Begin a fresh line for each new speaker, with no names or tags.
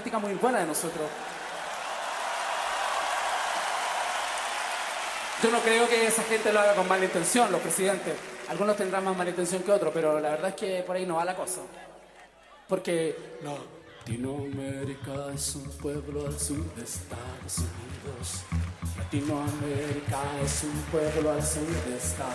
práctica muy buena de nosotros. Yo no creo que esa gente lo haga con mala intención, los presidentes. Algunos tendrán más mala intención que otros, pero la verdad es que por ahí no va la cosa. Porque Latinoamérica es un pueblo al sur de Estados Unidos. Latinoamérica es un pueblo al sur de Estados